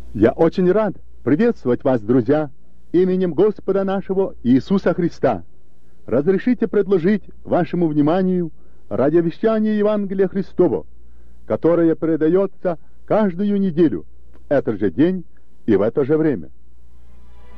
Я очень рад приветствовать вас, друзья, именем Господа нашего Иисуса Христа. Разрешите предложить вашему вниманию радиовещание Евангелия Христова, которое передается каждую неделю в этот же день и в это же время.